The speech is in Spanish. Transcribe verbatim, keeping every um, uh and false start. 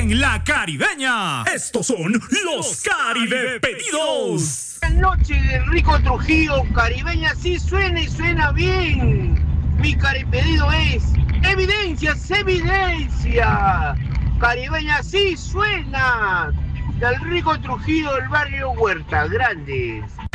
en La Caribeña. Estos son los Caribe Pedidos. Buenas noches, Enrico Trujillo. Caribeña sí suena y suena bien. Mi caripedido es evidencias, evidencia. Caribeña sí suena. Del Rico Trujillo del barrio Huerta Grandes.